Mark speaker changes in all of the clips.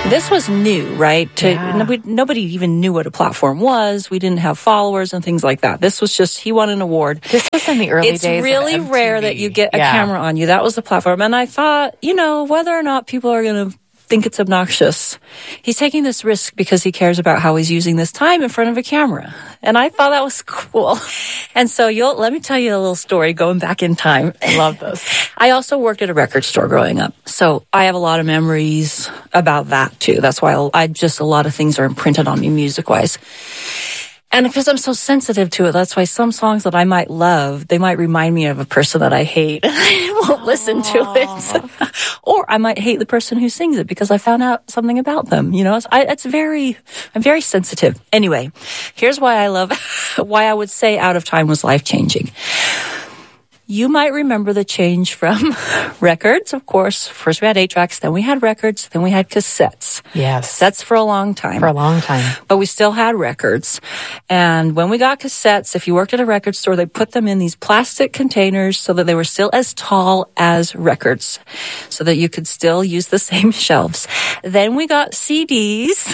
Speaker 1: This was new, right? Nobody even knew what a platform was. We didn't have followers and things like that. This was just, he won an award.
Speaker 2: This was in the early days.
Speaker 1: It's really rare that you get a camera on you. That was the platform. And I thought, whether or not people are going to think it's obnoxious, he's taking this risk because he cares about how he's using this time in front of a camera. And I thought that was cool. And so let me tell you a little story going back in time.
Speaker 2: I love this.
Speaker 1: I also worked at a record store growing up. So I have a lot of memories about that too. That's why a lot of things are imprinted on me music-wise. And because I'm so sensitive to it, that's why some songs that I might love, they might remind me of a person that I hate. I won't listen to it. Or I might hate the person who sings it because I found out something about them. I'm very sensitive. Anyway, here's why I would say Out of Time was life-changing. You might remember the change from records, of course. First we had 8-tracks, then we had records, then we had cassettes.
Speaker 2: Yes.
Speaker 1: Cassettes for a long time. But we still had records. And when we got cassettes, if you worked at a record store, they put them in these plastic containers so that they were still as tall as records, so that you could still use the same shelves. Then we got CDs.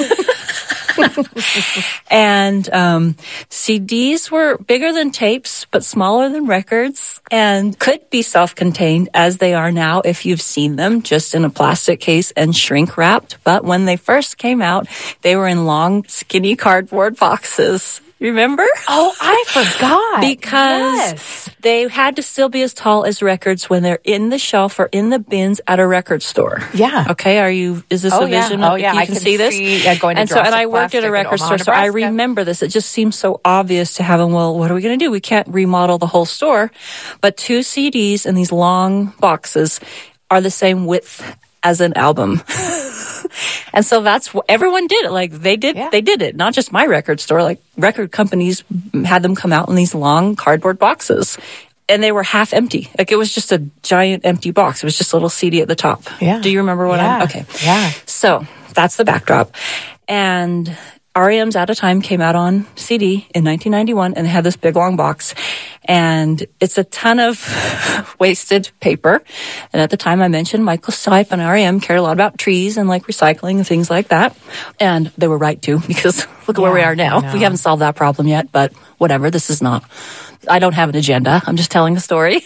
Speaker 1: And CDs were bigger than tapes, but smaller than records, and could be self-contained as they are now if you've seen them, just in a plastic case and shrink wrapped. But when they first came out, they were in long, skinny cardboard boxes. Remember?
Speaker 2: Oh, I forgot.
Speaker 1: Because they had to still be as tall as records when they're in the shelf or in the bins at a record store.
Speaker 2: Yeah.
Speaker 1: Okay. Is this a vision?
Speaker 2: Oh, yeah.
Speaker 1: You can see this?
Speaker 2: Going to
Speaker 1: and I worked at a record store, so I remember this. It just seems so obvious to have them. Well, what are we going to do? We can't remodel the whole store. But 2 CDs in these long boxes are the same width as an album. And so that's what everyone did. They did it. Not just my record store. Record companies had them come out in these long cardboard boxes. And they were half empty. It was just a giant empty box. It was just a little CD at the top.
Speaker 2: Yeah.
Speaker 1: Do you remember what okay.
Speaker 2: Yeah.
Speaker 1: So that's the backdrop. And REM's Out of Time came out on CD in 1991, and they had this big long box, and it's a ton of wasted paper. And at the time I mentioned Michael Stipe and REM cared a lot about trees and recycling and things like that. And they were right too, because look at where we are now. We haven't solved that problem yet, but whatever. I don't have an agenda. I'm just telling a story.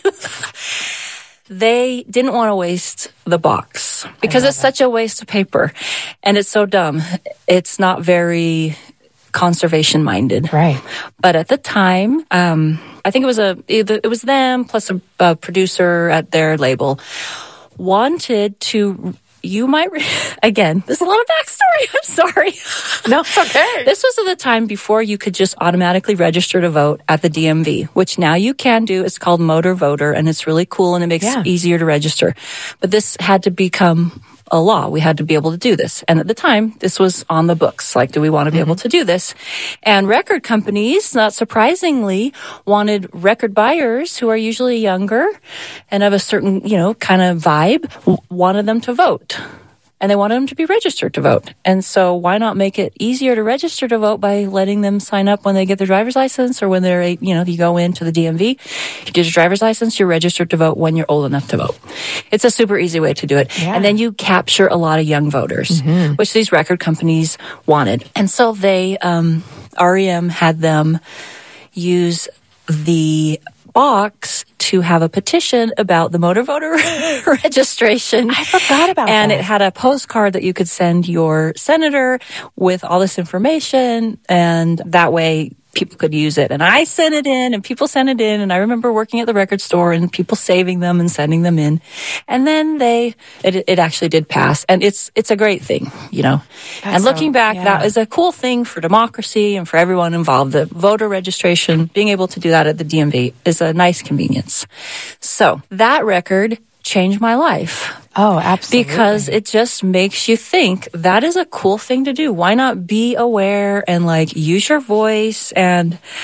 Speaker 1: They didn't want to waste the box because it's such a waste of paper, and it's so dumb. It's not very conservation minded.
Speaker 2: Right.
Speaker 1: But at the time, I think it was them plus a producer at their label wanted to. You might, again, there's a lot of backstory. I'm sorry.
Speaker 2: No, it's okay.
Speaker 1: This was at the time before you could just automatically register to vote at the DMV, which now you can do. It's called Motor Voter, and it's really cool, and it makes it easier to register. But this had to become a law. We had to be able to do this. And at the time, this was on the books. Do we want to be able to do this? And record companies, not surprisingly, wanted record buyers who are usually younger and of a certain, kind of vibe, wanted them to vote. And they wanted them to be registered to vote. And so why not make it easier to register to vote by letting them sign up when they get their driver's license, or when they're, you go into the DMV, you get your driver's license, you're registered to vote when you're old enough to vote. It's a super easy way to do it. Yeah. And then you capture a lot of young voters, which these record companies wanted. And so they, REM had them use the box to have a petition about the motor voter registration.
Speaker 2: I forgot about that.
Speaker 1: And it had a postcard that you could send your senator with all this information, and that way people could use it. And I sent it in, and people sent it in, and I remember working at the record store and people saving them and sending them in. And then it actually did pass, and it's a great thing, And looking back, that is a cool thing for democracy and for everyone involved. The voter registration, being able to do that at the DMV is a nice convenience. So that record changed my life.
Speaker 2: Oh, absolutely.
Speaker 1: Because it just makes you think that is a cool thing to do. Why not be aware and use your voice? And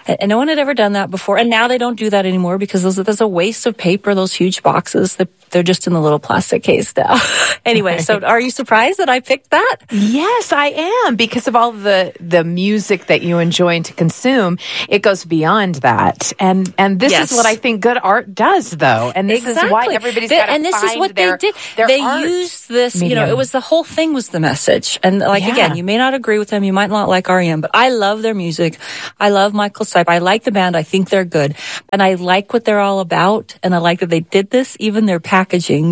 Speaker 1: And no one had ever done that before. And now they don't do that anymore because there's a waste of paper, those huge boxes. They're just in the little plastic case now. Anyway, so are you surprised that I picked that?
Speaker 2: Yes, I am, because of all the music that you enjoy to consume. It goes beyond that. And this is what I think good art does, though. And this is why everybody's got to find
Speaker 1: and this is what they did. They used this,
Speaker 2: medium.
Speaker 1: it was the whole thing was the message. And again, you may not agree with them. You might not like R.E.M., but I love their music. I love Michael Stipe. I like the band. I think they're good. And I like what they're all about. And I like that they did this, even their packaging,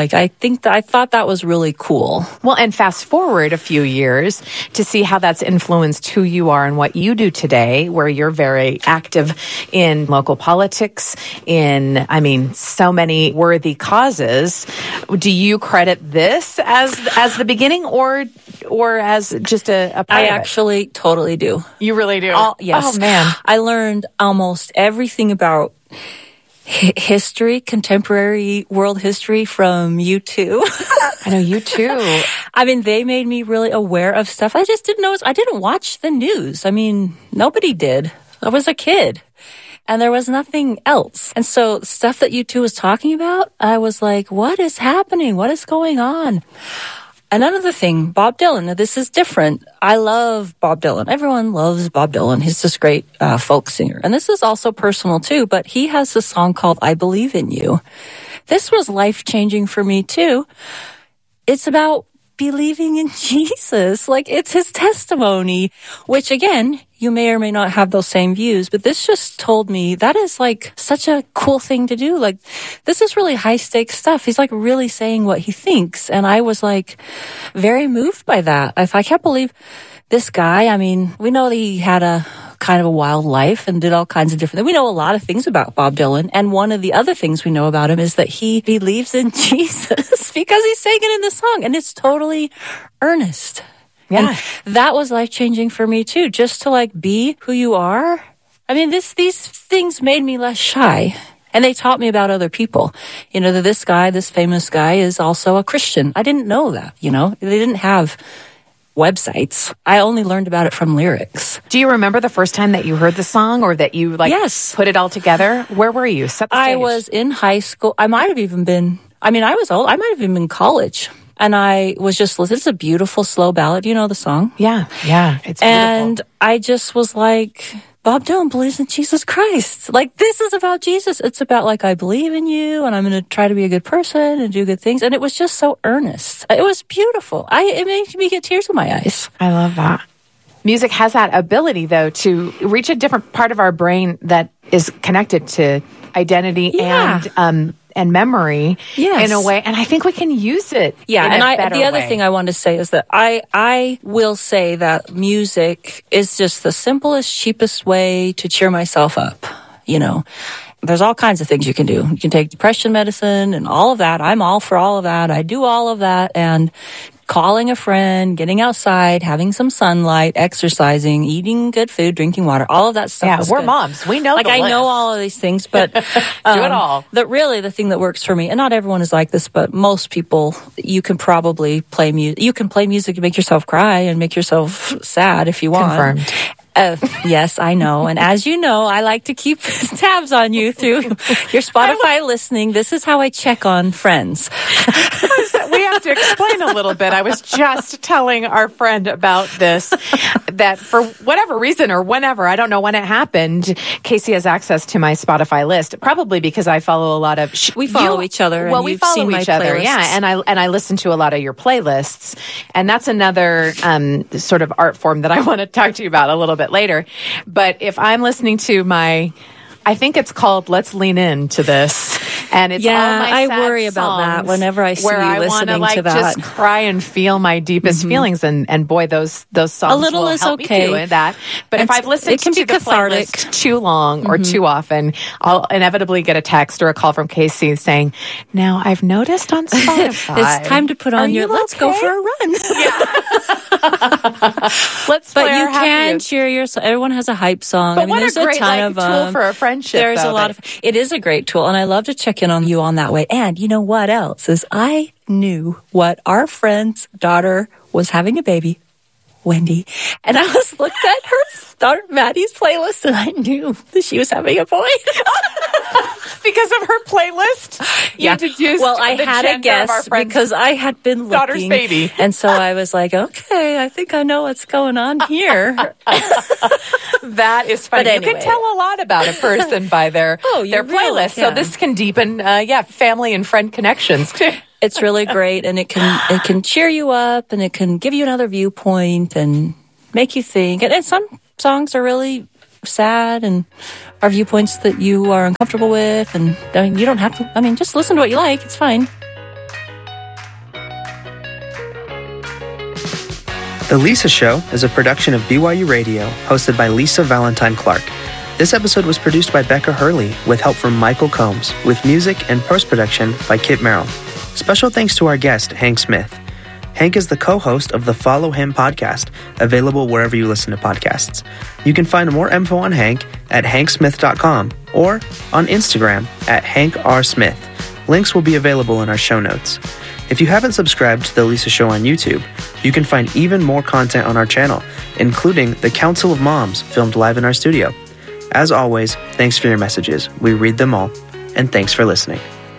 Speaker 1: I thought that was really cool.
Speaker 2: Well, and fast forward a few years to see how that's influenced who you are and what you do today, where you're very active in local politics, in, so many worthy causes. Do you credit this as the beginning or as just a part
Speaker 1: I
Speaker 2: of it?
Speaker 1: actually totally do.
Speaker 2: You really do?
Speaker 1: Yes.
Speaker 2: Oh, man.
Speaker 1: I learned almost everything about history, contemporary world history from U2.
Speaker 2: I know, U2.
Speaker 1: They made me really aware of stuff I just didn't know. I didn't watch the news. Nobody did. I was a kid. And there was nothing else. And so stuff that U2 was talking about, I was like, what is happening? What is going on? Another thing, Bob Dylan. Now, this is different. I love Bob Dylan. Everyone loves Bob Dylan. He's this great folk singer. And this is also personal, too. But he has a song called I Believe in You. This was life-changing for me, too. It's about believing in Jesus. It's his testimony, which, again, you may or may not have those same views, but this just told me that is such a cool thing to do. This is really high stakes stuff. He's really saying what he thinks. And I was very moved by that. I can't believe this guy. We know that he had a kind of a wild life and did all kinds of different things. We know a lot of things about Bob Dylan. And one of the other things we know about him is that he believes in Jesus because he's saying it in the song. And it's totally earnest.
Speaker 2: Yeah.
Speaker 1: And that was life-changing for me, too, just to, be who you are. These things made me less shy. And they taught me about other people. That this famous guy is also a Christian. I didn't know that, They didn't have websites. I only learned about it from lyrics.
Speaker 2: Do you remember the first time that you heard the song or that you,
Speaker 1: yes,
Speaker 2: put it all together? Where were you? Set the stage.
Speaker 1: I was in high school. I might have even been, I was old. I might have even been in college. And I was just listening. It's a beautiful, slow ballad. You know the song?
Speaker 2: Yeah. It's beautiful.
Speaker 1: And I just was like, Bob Dylan believes in Jesus Christ. This is about Jesus. It's about, I believe in you, and I'm going to try to be a good person and do good things. And it was just so earnest. It was beautiful. It made me get tears in my eyes.
Speaker 2: I love that. Music has that ability, though, to reach a different part of our brain that is connected to identity and memory in a way. And I think we can use it in a better
Speaker 1: the other
Speaker 2: way.
Speaker 1: thing I want to say is that I will say that music is just the simplest, cheapest way to cheer myself up, There's all kinds of things you can do. You can take depression medicine and all of that. I'm all for all of that. I do all of that. And calling a friend, getting outside, having some sunlight, exercising, eating good food, drinking water, all of that stuff.
Speaker 2: Yeah,
Speaker 1: is
Speaker 2: we're
Speaker 1: good.
Speaker 2: moms. We know
Speaker 1: I know all of these things, but
Speaker 2: do it all.
Speaker 1: The thing that works for me, and not everyone is like this, but most people, you can probably play music. You can play music and make yourself cry and make yourself sad if you want.
Speaker 2: Confirmed.
Speaker 1: Yes, I know. And as you know, I like to keep tabs on you through your Spotify listening. This is how I check on friends.
Speaker 2: We have to explain a little bit. I was just telling our friend about this, that for whatever reason or whenever, I don't know when it happened, Casey has access to my Spotify list, probably because I follow a lot of...
Speaker 1: We follow each other.
Speaker 2: Well,
Speaker 1: and
Speaker 2: we
Speaker 1: you've
Speaker 2: follow
Speaker 1: seen
Speaker 2: each
Speaker 1: my
Speaker 2: other,
Speaker 1: playlists.
Speaker 2: yeah. And I listen to a lot of your playlists. And that's another sort of art form that I want to talk to you about a little bit later. But if I'm listening to I think it's called Let's Lean Into This. And it's all my sad
Speaker 1: worry about that whenever I see you listening to that.
Speaker 2: Where I want to just cry and feel my deepest feelings. And boy, those songs
Speaker 1: a little
Speaker 2: will
Speaker 1: is
Speaker 2: help
Speaker 1: okay.
Speaker 2: me do that. But if I've listened to the
Speaker 1: cathartic.
Speaker 2: playlist too long or too often, I'll inevitably get a text or a call from Casey saying, now I've noticed on Spotify.
Speaker 1: It's time to put on your let's go for a run.
Speaker 2: Let's play
Speaker 1: But you
Speaker 2: our happy
Speaker 1: can
Speaker 2: music.
Speaker 1: cheer yourself. Everyone has a hype song.
Speaker 2: But what
Speaker 1: there's
Speaker 2: a great
Speaker 1: ton of
Speaker 2: tool for a friendship.
Speaker 1: There's a lot of. It is a great tool, and I love to check in on you on that way. And you know what else is? I knew what our friend's daughter was having a baby Wendy. And I was looked at her daughter Maddie's playlist, and I knew that she was having a boy.
Speaker 2: Because of her playlist? You deduced
Speaker 1: I
Speaker 2: the
Speaker 1: had a
Speaker 2: gender of our
Speaker 1: guess
Speaker 2: friend's
Speaker 1: because I had been looking.
Speaker 2: daughter's baby.
Speaker 1: And so I was like, okay, I think I know what's going on here.
Speaker 2: That is funny.
Speaker 1: But anyway.
Speaker 2: You can tell a lot about a person by their
Speaker 1: really
Speaker 2: playlist.
Speaker 1: can.
Speaker 2: So this can deepen, family and friend connections too.
Speaker 1: It's really great, and it can cheer you up, and it can give you another viewpoint and make you think. And some songs are really sad and are viewpoints that you are uncomfortable with, and I mean, you don't have to. I mean, just listen to what you like. It's fine.
Speaker 3: The Lisa Show is a production of BYU Radio, hosted by Lisa Valentine Clark. This episode was produced by Becca Hurley with help from Michael Combs, with music and post-production by Kit Merrill. Special thanks to our guest, Hank Smith. Hank is the co-host of the Follow Him podcast, available wherever you listen to podcasts. You can find more info on Hank at hanksmith.com or on Instagram at HankRSmith. Links will be available in our show notes. If you haven't subscribed to The Lisa Show on YouTube, you can find even more content on our channel, including the Council of Moms filmed live in our studio. As always, thanks for your messages. We read them all, and thanks for listening.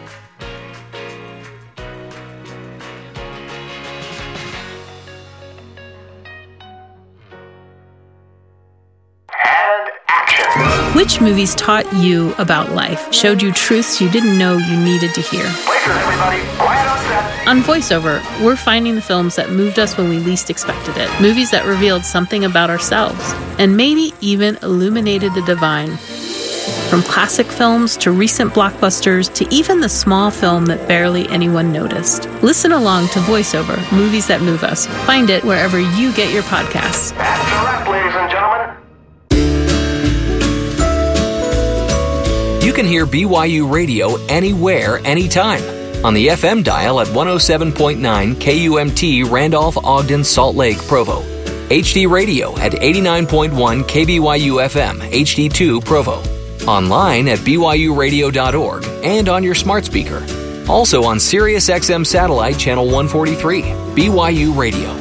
Speaker 4: Which movies taught you about life, showed you truths you didn't know you needed to hear? On VoiceOver, we're finding the films that moved us when we least expected it. Movies that revealed something about ourselves, and maybe even illuminated the divine. From classic films to recent blockbusters to even the small film that barely anyone noticed. Listen along to VoiceOver, Movies That Move Us. Find it wherever you get your podcasts.
Speaker 5: That's a wrap, ladies and gentlemen.
Speaker 6: You can hear BYU Radio anywhere, anytime. On the FM dial at 107.9 KUMT Randolph-Ogden Salt Lake Provo. HD Radio at 89.1 KBYU FM HD2 Provo. Online at byuradio.org and on your smart speaker. Also on SiriusXM Satellite Channel 143. BYU Radio.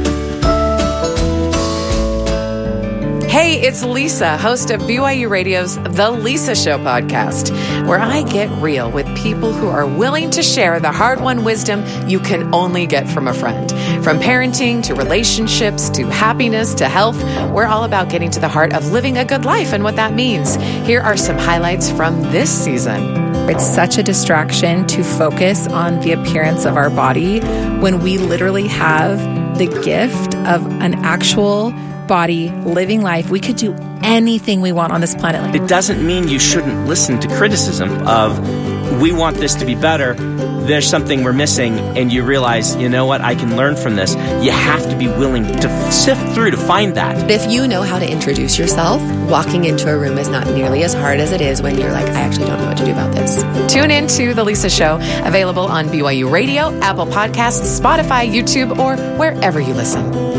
Speaker 2: Hey, it's Lisa, host of BYU Radio's The Lisa Show podcast, where I get real with people who are willing to share the hard-won wisdom you can only get from a friend. From parenting to relationships to happiness to health, we're all about getting to the heart of living a good life and what that means. Here are some highlights from this season.
Speaker 7: It's such a distraction to focus on the appearance of our body when we literally have the gift of an actual body, living life. We could do anything we want on this planet.
Speaker 8: It doesn't mean you shouldn't listen to criticism of, we want this to be better, there's something we're missing, and you realize, you know what, I can learn from this. You have to be willing to sift through to find that.
Speaker 9: If you know how to introduce yourself, walking into a room is not nearly as hard as it is when you're like, I actually don't know what to do about this.
Speaker 2: Tune in to The Lisa Show, available on BYU Radio, Apple Podcasts, Spotify, YouTube, or wherever you listen.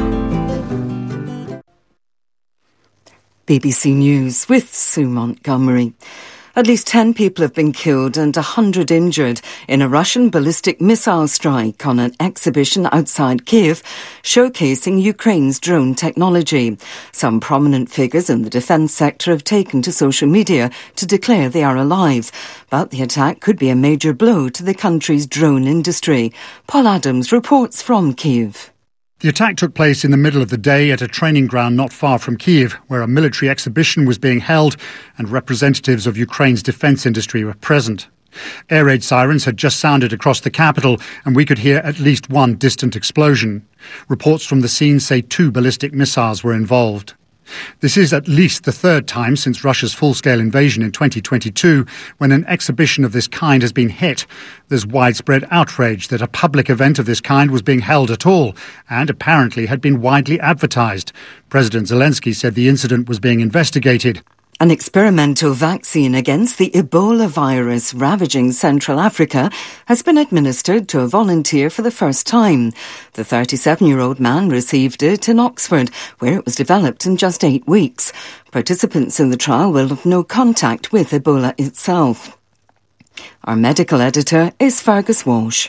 Speaker 10: BBC News with Sue Montgomery. At least 10 people have been killed and 100 injured in a Russian ballistic missile strike on an exhibition outside Kyiv showcasing Ukraine's drone technology. Some prominent figures in the defence sector have taken to social media to declare they are alive, but the attack could be a major blow to the country's drone industry. Paul Adams reports from Kyiv.
Speaker 11: The attack took place in the middle of the day at a training ground not far from Kyiv, where a military exhibition was being held and representatives of Ukraine's defence industry were present. Air raid sirens had just sounded across the capital, and we could hear at least one distant explosion. Reports from the scene say 2 ballistic missiles were involved. This is at least the third time since Russia's full-scale invasion in 2022 when an exhibition of this kind has been hit. There's widespread outrage that a public event of this kind was being held at all and apparently had been widely advertised. President Zelensky said the incident was being investigated.
Speaker 10: An experimental vaccine against the Ebola virus ravaging Central Africa has been administered to a volunteer for the first time. The 37-year-old man received it in Oxford, where it was developed in just 8 weeks. Participants in the trial will have no contact with Ebola itself. Our medical editor is Fergus Walsh.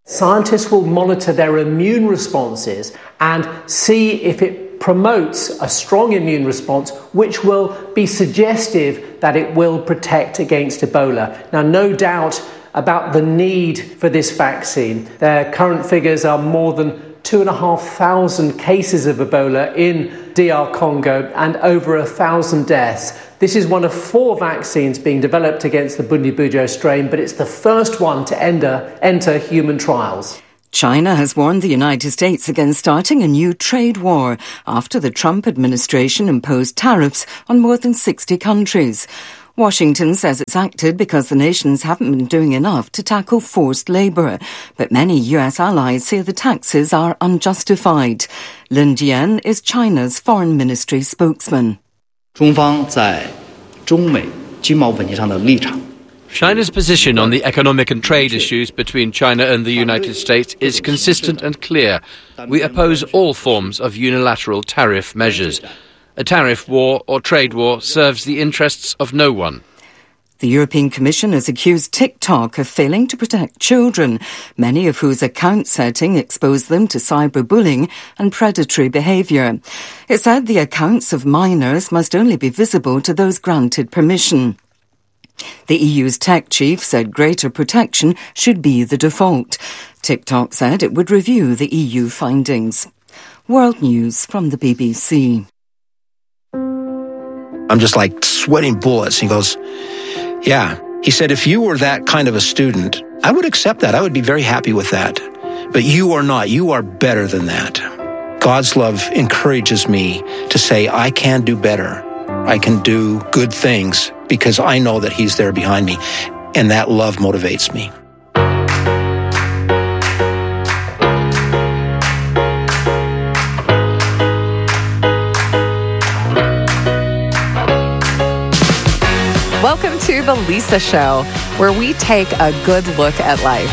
Speaker 12: Scientists will monitor their immune responses and see if it promotes a strong immune response, which will be suggestive that it will protect against Ebola. Now, no doubt about the need for this vaccine. Their current figures are more than 2,500 cases of Ebola in DR Congo and over 1,000 deaths. This is one of 4 vaccines being developed against the Bundibugyo strain, but it's the first one to enter human trials.
Speaker 10: China has warned the United States against starting a new trade war after the Trump administration imposed tariffs on more than 60 countries. Washington says it's acted because the nations haven't been doing enough to tackle forced labour, but many US allies say the taxes are unjustified. Lin Jian is China's foreign ministry spokesman.
Speaker 13: 中方在中美经贸问题上的立场
Speaker 14: China's position on the economic and trade issues between China and the United States is consistent and clear. We oppose all forms of unilateral tariff measures. A tariff war or trade war serves the interests of no one.
Speaker 10: The European Commission has accused TikTok of failing to protect children, many of whose account setting expose them to cyberbullying and predatory behaviour. It said the accounts of minors must only be visible to those granted permission. The EU's tech chief said greater protection should be the default. TikTok said it would review the EU findings. World News from the BBC.
Speaker 15: I'm just like sweating bullets. He goes, yeah. He said, if you were that kind of a student, I would accept that. I would be very happy with that. But you are not. You are better than that. God's love encourages me to say, I can do better. I can do good things because I know that He's there behind me. And that love motivates me.
Speaker 2: Welcome to The Lisa Show, where we take a good look at life.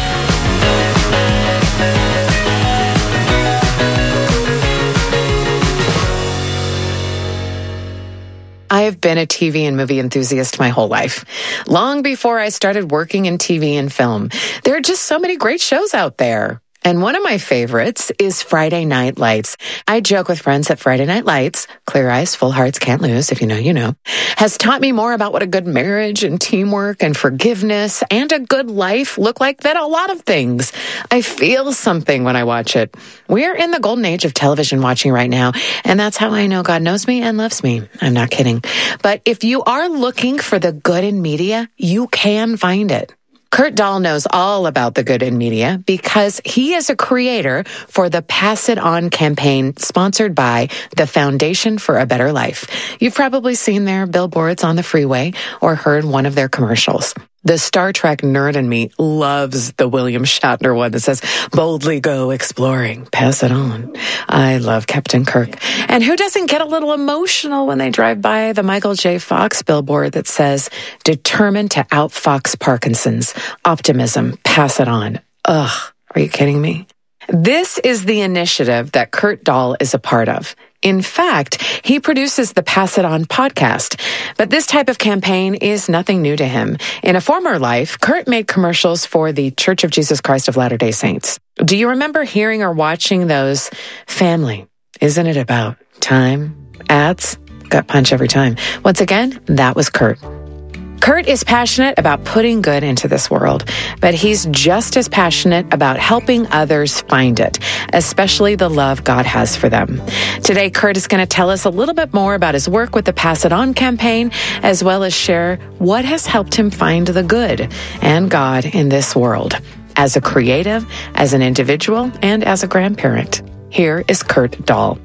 Speaker 2: I have been a TV and movie enthusiast my whole life. Long before I started working in TV and film, there are just so many great shows out there. And one of my favorites is Friday Night Lights. I joke with friends that Friday Night Lights, Clear Eyes, Full Hearts, Can't Lose, if you know, you know, has taught me more about what a good marriage and teamwork and forgiveness and a good life look like than a lot of things. I feel something when I watch it. We're in the golden age of television watching right now, and that's how I know God knows me and loves me. I'm not kidding. But if you are looking for the good in media, you can find it. Kurt Dahl knows all about the good in media because he is a creator for the Pass It On campaign sponsored by the Foundation for a Better Life. You've probably seen their billboards on the freeway or heard one of their commercials. The Star Trek nerd in me loves the William Shatner one that says, boldly go exploring, pass it on. I love Captain Kirk. And who doesn't get a little emotional when they drive by the Michael J. Fox billboard that says, determined to outfox Parkinson's, optimism, pass it on. Ugh, are you kidding me? This is the initiative that Kurt Dahl is a part of. In fact, he produces the Pass It On podcast. But this type of campaign is nothing new to him. In a former life, Kurt made commercials for the Church of Jesus Christ of Latter-day Saints. Do you remember hearing or watching those? Family, isn't it about time? Ads? Gut punch every time. Once again, that was Kurt. Kurt is passionate about putting good into this world, but he's just as passionate about helping others find it, especially the love God has for them. Today, Kurt is going to tell us a little bit more about his work with the Pass It On campaign, as well as share what has helped him find the good and God in this world, as a creative, as an individual, and as a grandparent. Here is Kurt Dahl.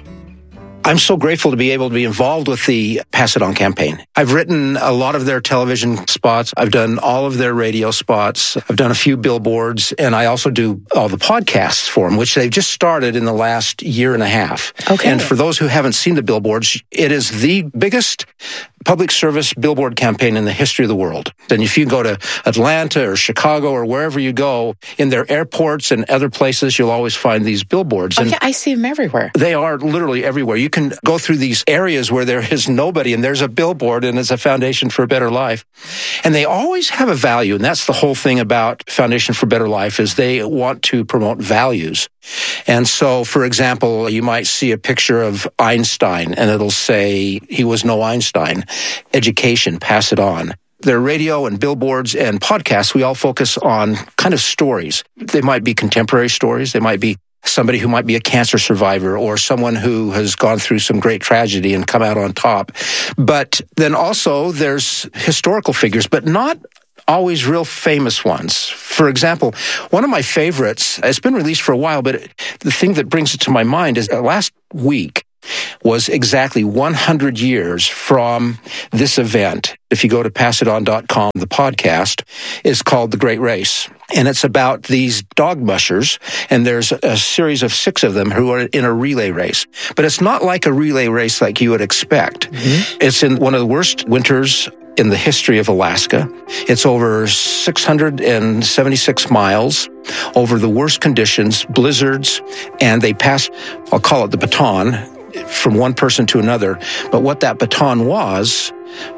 Speaker 15: I'm so grateful to be able to be involved with the Pass It On campaign. I've written a lot of their television spots. I've done all of their radio spots. I've done a few billboards, and I also do all the podcasts for them, which they've just started in the last year and a half.
Speaker 2: Okay.
Speaker 15: And for those who haven't seen the billboards, it is the biggest public service billboard campaign in the history of the world. And if you go to Atlanta or Chicago or wherever you go, in their airports and other places, you'll always find these billboards.
Speaker 2: And I see them everywhere.
Speaker 15: They are literally everywhere. You can go through these areas where there is nobody and there's a billboard and it's a Foundation for a Better Life. And they always have a value. And that's the whole thing about Foundation for a Better Life is they want to promote values. And so, for example, you might see a picture of Einstein and it'll say he was no Einstein. Education, pass it on. Their radio and billboards and podcasts, we all focus on kind of stories. They might be contemporary stories. They might be somebody who might be a cancer survivor or someone who has gone through some great tragedy and come out on top. But then also there's historical figures, but not always real famous ones. For example, one of my favorites, it's been released for a while, but the thing that brings it to my mind is last week was exactly 100 years from this event. If you go to passiton.com, the podcast is called The Great Race. And it's about these dog mushers, and there's a series of 6 of them who are in a relay race. But it's not like a relay race like you would expect. Mm-hmm. It's in one of the worst winters in the history of Alaska. It's over 676 miles over the worst conditions, blizzards, and they pass, I'll call it the baton, from one person to another. But what that baton was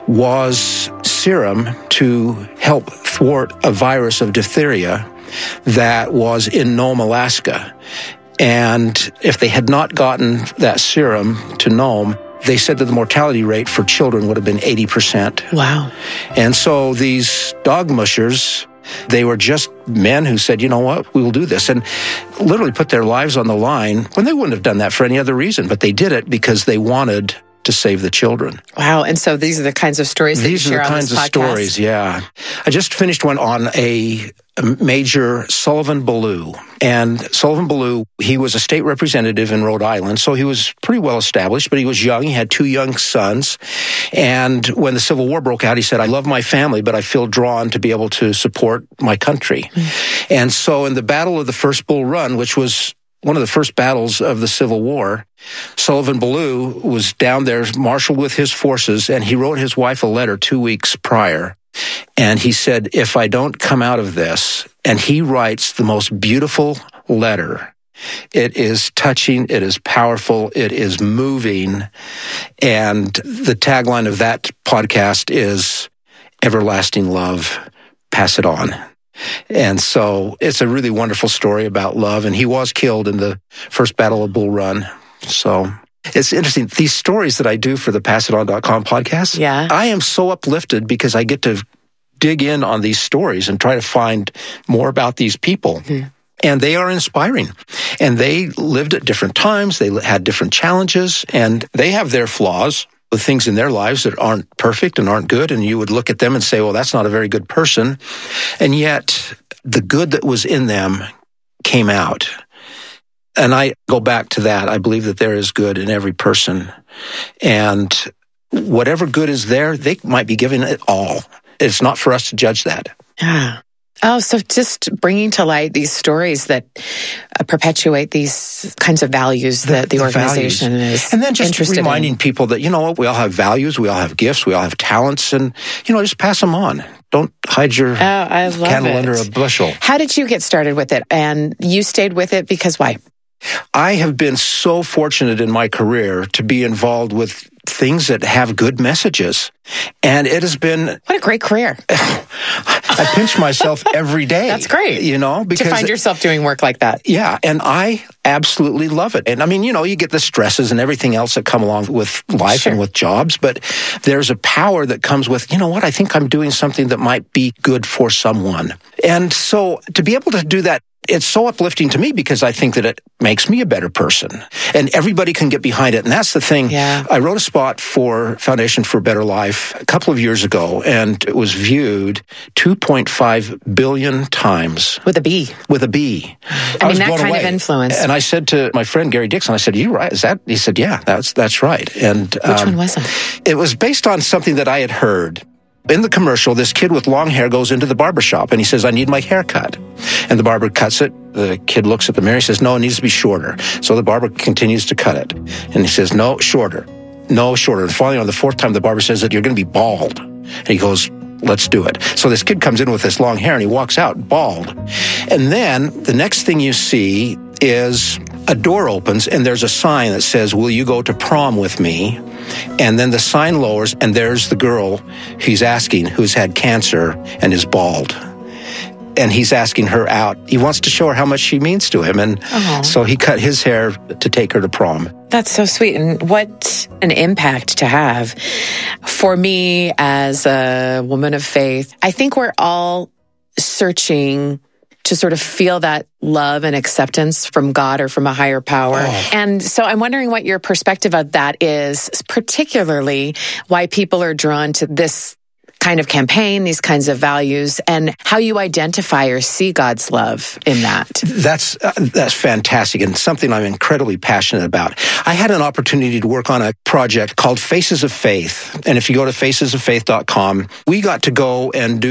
Speaker 15: serum to help thwart a virus of diphtheria that was in Nome, Alaska. And if they had not gotten that serum to Nome, they said that the mortality rate for children would have been 80%.
Speaker 2: Wow.
Speaker 15: And so these dog mushers, they were just men who said, you know what, we will do this. And literally put their lives on the line when they wouldn't have done that for any other reason. But they did it because they wanted to save the children.
Speaker 2: Wow. And so these are the kinds of stories that you share on this podcast? These are the kinds of stories,
Speaker 15: yeah. I just finished one on a Major Sullivan Ballou. And Sullivan Ballou, he was a state representative in Rhode Island, so he was pretty well established, but he was young. He had 2 young sons. And when the Civil War broke out, he said, I love my family, but I feel drawn to be able to support my country. Mm-hmm. And so in the Battle of the First Bull Run, which was one of the first battles of the Civil War, Sullivan Ballou was down there marshaled with his forces, and he wrote his wife a letter 2 weeks prior. And he said, if I don't come out of this, and he writes the most beautiful letter. It is touching, it is powerful, it is moving. And the tagline of that podcast is everlasting love, pass it on. And so it's a really wonderful story about love. And he was killed in the first Battle of Bull Run. So it's interesting. These stories that I do for the passiton.com podcast, I am so uplifted because I get to dig in on these stories and try to find more about these people. Mm-hmm. And they are inspiring. And they lived at different times. They had different challenges, and they have their flaws, the things in their lives that aren't perfect and aren't good. And you would look at them and say, well, that's not a very good person. And yet the good that was in them came out. And I go back to that. I believe that there is good in every person. And whatever good is there, they might be giving it all. It's not for us to judge that.
Speaker 2: Yeah. Oh, so just bringing to light these stories that perpetuate these kinds of values that the organization is.
Speaker 15: And then just reminding people that, you know what, we all have values, we all have gifts, we all have talents, and, you know, just pass them on. Don't hide your candle under a bushel.
Speaker 2: How did you get started with it? And you stayed with it because why?
Speaker 15: I have been so fortunate in my career to be involved with things that have good messages. And it has been...
Speaker 2: What a great career.
Speaker 15: I pinch myself every day.
Speaker 2: That's great.
Speaker 15: You know, because...
Speaker 2: To find yourself doing work like that.
Speaker 15: Yeah, and I absolutely love it. And I mean, you know, you get the stresses and everything else that come along with life and with jobs, but there's a power that comes with, you know what, I think I'm doing something that might be good for someone. And so to be able to do that, it's so uplifting to me because I think that it makes me a better person. And everybody can get behind it. And that's the thing. Yeah. I wrote a spot for Foundation for a Better Life a couple of years ago, and it was viewed 2.5 billion times.
Speaker 2: With a B.
Speaker 15: With a B.
Speaker 2: I mean, that kind of influence.
Speaker 15: And I said to my friend Gary Dixon, I said, "Are you right? Is that?" He said, "Yeah, that's right." And
Speaker 2: which one was it?
Speaker 15: It was based on something that I had heard. In the commercial, this kid with long hair goes into the barber shop and he says, "I need my hair cut." And the barber cuts it. The kid looks at the mirror. He says, "No, it needs to be shorter." So the barber continues to cut it. And he says, "No, shorter." no shorter. And finally, on the fourth time, the barber says that you're going to be bald. And he goes, let's do it. So this kid comes in with this long hair and he walks out bald. And then the next thing you see is a door opens and there's a sign that says, will you go to prom with me? And then the sign lowers and there's the girl he's asking who's had cancer and is bald. And he's asking her out. He wants to show her how much she means to him. And so he cut his hair to take her to prom.
Speaker 16: That's so sweet. And what an impact to have. For me, as a woman of faith, I think we're all searching to sort of feel that love and acceptance from God or from a higher power. And so I'm wondering what your perspective of that is, particularly why people are drawn to this kind of campaign, these kinds of values, and how you identify or see God's love in that.
Speaker 15: That's fantastic and something I'm incredibly passionate about. I had an opportunity to work on a project called Faces of Faith. And if you go to facesoffaith.com, we got to go and do